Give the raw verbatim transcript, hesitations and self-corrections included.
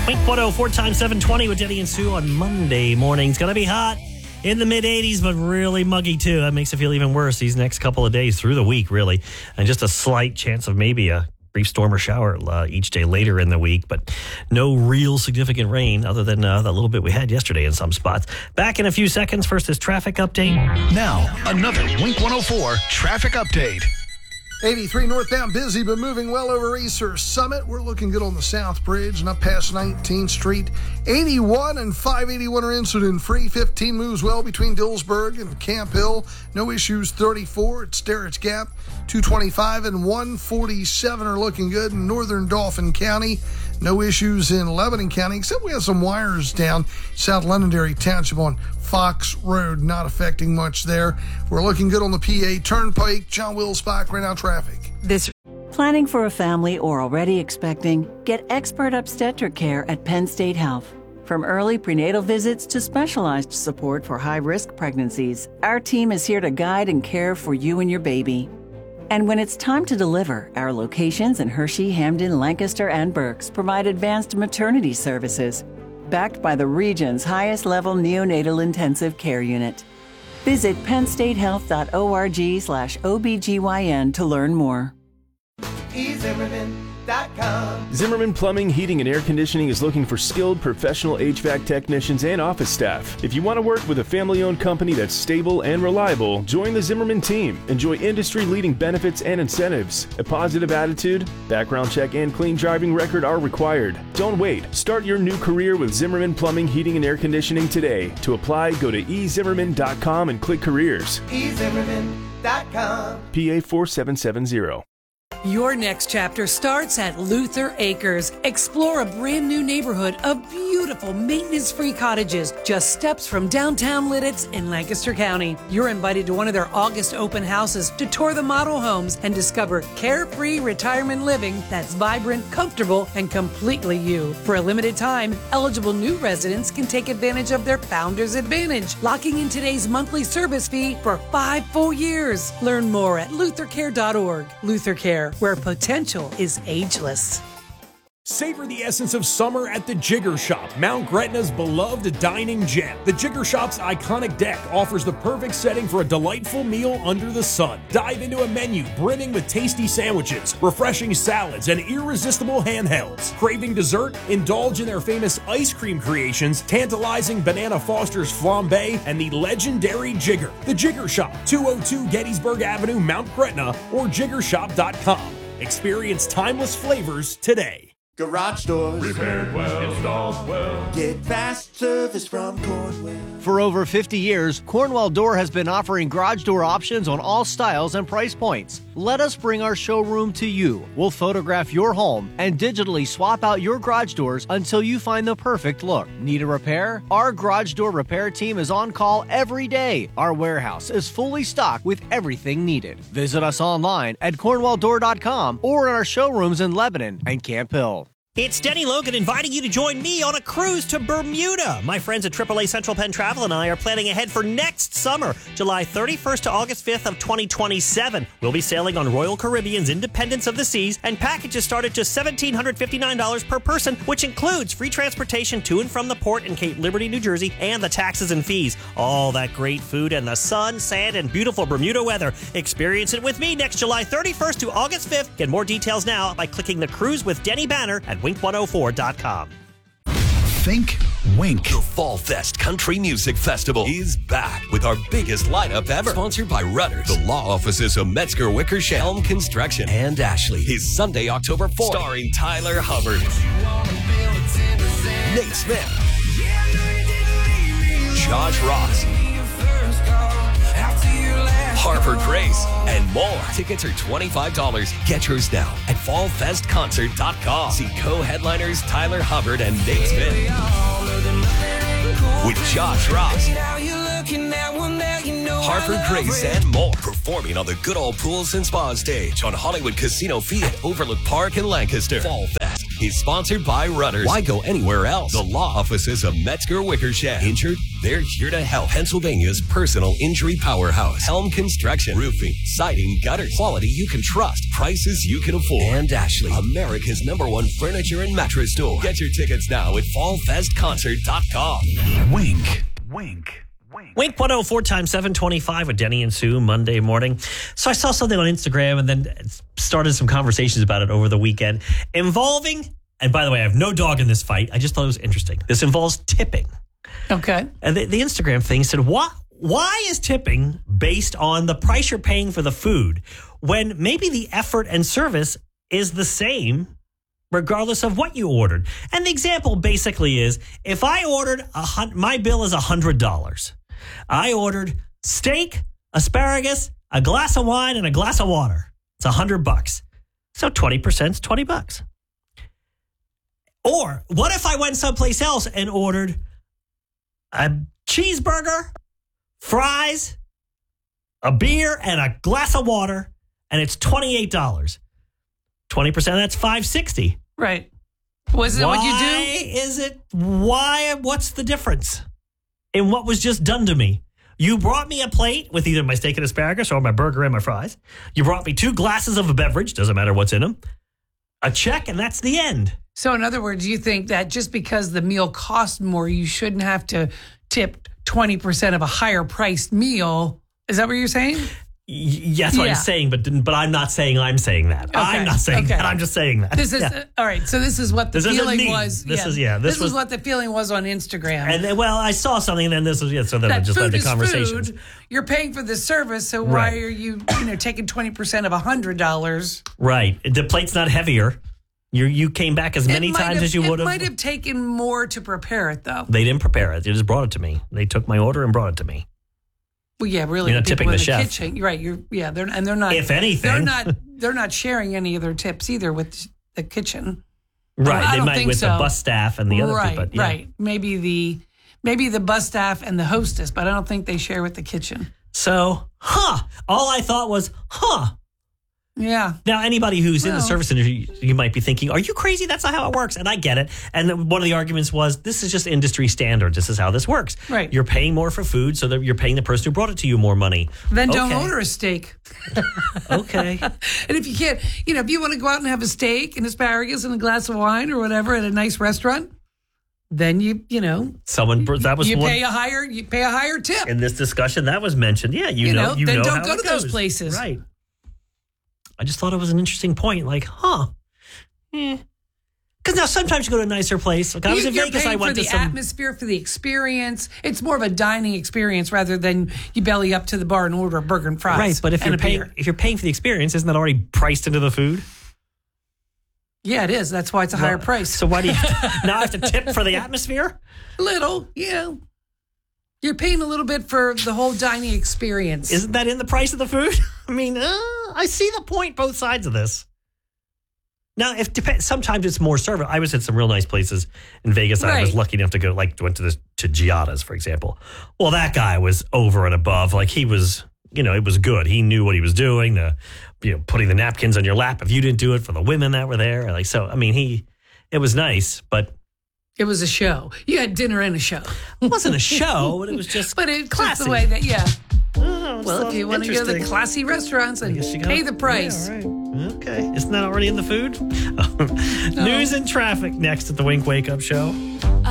Wink one oh four times seven twenty with Denny and Sue on Monday morning. It's going to be hot in the mid eighties, but really muggy too. That makes it feel even worse these next couple of days through the week, really. And just a slight chance of maybe a brief storm or shower uh, each day later in the week, but no real significant rain other than uh, the little bit we had yesterday in some spots. Back in a few seconds. First is traffic update. Now, another Wink one oh four traffic update. eighty-three northbound busy, but moving well over Easter Summit. We're looking good on the South Bridge and up past nineteenth Street. eighty-one and five eighty-one are incident-free. fifteen moves well between Dillsburg and Camp Hill. No issues. thirty-four at Sterrett Gap. two twenty-five and one forty-seven are looking good in northern Dauphin County. No issues in Lebanon County, except we have some wires down South Londonderry Township on Fox Road, not affecting much there. We're looking good on the P A Turnpike. John Wills-Bach, right now traffic. This Planning for a family or already expecting? Get expert obstetric care at Penn State Health. From early prenatal visits to specialized support for high-risk pregnancies, our team is here to guide and care for you and your baby. And when it's time to deliver, our locations in Hershey, Hamden, Lancaster, and Berks provide advanced maternity services, backed by the region's highest-level neonatal intensive care unit. Visit pennstatehealth.org slash OBGYN to learn more. e zimmerman dot com. Zimmerman Plumbing, Heating, and Air Conditioning is looking for skilled professional H V A C technicians and office staff. If you want to work with a family-owned company that's stable and reliable, join the Zimmerman team. Enjoy industry-leading benefits and incentives. A positive attitude, background check, and clean driving record are required. Don't wait. Start your new career with Zimmerman Plumbing, Heating, and Air Conditioning today. To apply, go to e zimmerman dot com and click Careers. e zimmerman dot com. P A four seven seven zero. Your next chapter starts at Luther Acres. Explore a brand new neighborhood of beautiful maintenance-free cottages just steps from downtown Lidditz in Lancaster County. You're invited to one of their August open houses to tour the model homes and discover carefree retirement living that's vibrant, comfortable, and completely you. For a limited time, eligible new residents can take advantage of their Founders Advantage, locking in today's monthly service fee for five full years. Learn more at luther care dot org. Luther Care, where potential is ageless. Savor the essence of summer at the Jigger Shop, Mount Gretna's beloved dining gem. The Jigger Shop's iconic deck offers the perfect setting for a delightful meal under the sun. Dive into a menu brimming with tasty sandwiches, refreshing salads, and irresistible handhelds. Craving dessert? Indulge in their famous ice cream creations, tantalizing Banana Foster's flambe, and the legendary Jigger. The Jigger Shop, two oh two Gettysburg Avenue, Mount Gretna, or jigger shop dot com. Experience timeless flavors today. Garage doors. Repaired well, installed well. Get fast service from Cornwell. For over fifty years, Cornwell Door has been offering garage door options on all styles and price points. Let us bring our showroom to you. We'll photograph your home and digitally swap out your garage doors until you find the perfect look. Need a repair? Our garage door repair team is on call every day. Our warehouse is fully stocked with everything needed. Visit us online at cornwell door dot com or in our showrooms in Lebanon and Camp Hill. It's Denny Logan inviting you to join me on a cruise to Bermuda. My friends at triple A Central Penn Travel and I are planning ahead for next summer, July thirty-first to August fifth of twenty twenty-seven. We'll be sailing on Royal Caribbean's Independence of the Seas, and packages start at just one thousand seven hundred fifty-nine dollars per person, which includes free transportation to and from the port in Cape Liberty, New Jersey, and the taxes and fees. All that great food and the sun, sand, and beautiful Bermuda weather. Experience it with me next July thirty-first to August fifth. Get more details now by clicking the Cruise with Denny banner at wink one oh four dot com. Think Wink. The Fall Fest Country Music Festival is back with our biggest lineup ever. Sponsored by Rudders, the law offices of Metzger Wickersham, Elm Construction, and Ashley. Is Sunday, October fourth. Starring Tyler Hubbard, Nate Smith, Josh Ross, Harper Grace, and more. Tickets are twenty-five dollars. Get yours now at fall fest concert dot com. See co-headliners Tyler Hubbard and Nate Smith with Josh Ross, Harper Grace, and more. Performing on the Good Old Pools and Spa stage on Hollywood Casino Field, Overlook Park in Lancaster. Fall Fest is sponsored by Rudders. Why go anywhere else? The law offices of Metzger Wickersham. Injured? They're here to help. Pennsylvania's personal injury powerhouse. Helm Construction. Roofing, siding, gutters. Quality you can trust. Prices you can afford. And Ashley, America's number one furniture and mattress store. Get your tickets now at fall fest concert dot com. Wink. Wink. Wink one oh four times seven twenty-five with Denny and Sue Monday morning. So I saw something on Instagram and then started some conversations about it over the weekend involving, and by the way, I have no dog in this fight. I just thought it was interesting. This involves tipping. Okay. And the, the Instagram thing said, why, why is tipping based on the price you're paying for the food when maybe the effort and service is the same regardless of what you ordered? And the example basically is, if I ordered, a hun- my bill is one hundred dollars. I ordered steak, asparagus, a glass of wine, and a glass of water. It's one hundred bucks. So twenty percent is twenty bucks. Or what if I went someplace else and ordered a cheeseburger, fries, a beer, and a glass of water, and it's twenty-eight dollars. twenty percent, that's five hundred sixty dollars. Right. Wasn't that what you do? Why is it, why, what's the difference in what was just done to me? You brought me a plate with either my steak and asparagus or my burger and my fries. You brought me two glasses of a beverage, doesn't matter what's in them, a check, and that's the end. So in other words, you think that just because the meal costs more, you shouldn't have to tip twenty percent of a higher priced meal. Is that what you're saying? Y- that's what Yeah. I'm saying, but but I'm not saying I'm saying that. Okay. I'm not saying Okay. that. I'm just saying that. This is Yeah. uh, all right. So this is what the This isn't feeling me. was. This is- yeah, this This, was- is what the feeling was on Instagram. And then, well, I saw something, and then this was, yeah, so then I that just food led the is conversations. food. You're paying for the service, so why Right. are you, you know, taking twenty percent of a hundred dollars? Right. The plate's not heavier. You you came back as many times as you would It have. might have taken more to prepare it, though. They didn't prepare it. They just brought it to me. They took my order and brought it to me. Well, yeah, really. You're not the people tipping in the chef. Kitchen, you're right. You're yeah. They're and they're not. If anything. they're not. They're not sharing any of their tips either with the kitchen. Right. I They don't might think with so. the bus staff and the other right, people. But yeah. Right. Maybe the maybe the bus staff and the hostess, but I don't think they share with the kitchen. So, huh. All I thought was, huh. Yeah. Now, anybody who's in the Well. service industry, you might be thinking, are you crazy? That's not how it works. And I get it. And then one of the arguments was, this is just industry standard. This is how this works. Right. You're paying more for food, so that you're paying the person who brought it to you more money. Then don't Okay. order a steak. Okay. And if you can't, you know, if you want to go out and have a steak and asparagus and a glass of wine or whatever at a nice restaurant, then you, you know, Someone, br- that was you one. pay a higher, you pay a higher tip. In this discussion, that was mentioned. Yeah, you, You know, know, you then know don't how go it to those goes. places. Right. I just thought it was an interesting point. Like, huh. Because now sometimes you go to a nicer place. Like I was You- in you're Vegas. I paying went for to the some. atmosphere, for the experience. It's more of a dining experience rather than you belly up to the bar and order a burger and fries. Right, but if and you're a paying, beer. if you're paying for the experience, isn't that already priced into the food? Yeah, it is. That's why it's a higher Well, price. So why do you now I have to tip for the atmosphere? Little, yeah. You're paying a little bit for the whole dining experience. Isn't that in the price of the food? I mean, uh, I see the point, both sides of this. Now, if dep- sometimes it's more service. I was at some real nice places in Vegas. I was Right. lucky enough to go, like, went to this to Giada's, for example. Well, that guy was over and above. Like he was, you know, it was good. He knew what he was doing. The, you know, putting the napkins on your lap if you didn't do it for the women that were there. Like so, I mean, he, it was nice, but It was a show. You had dinner and a show. it wasn't a show. But it was just But it's just classy. the way that, yeah. Oh, Well, so if you want to go to the interesting. classy restaurants and Guess you pay gotta- the price. Yeah, all right. Okay. Isn't that already in the food? News and traffic next at the Wink Wake Up Show.